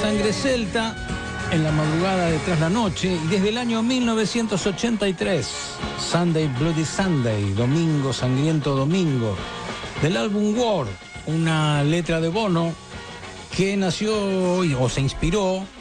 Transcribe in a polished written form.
Sangre Celta, en la madrugada de Tras la Noche, y desde el año 1983, Sunday Bloody Sunday, Domingo Sangriento Domingo, del álbum War, una letra de Bono que nació o se inspiró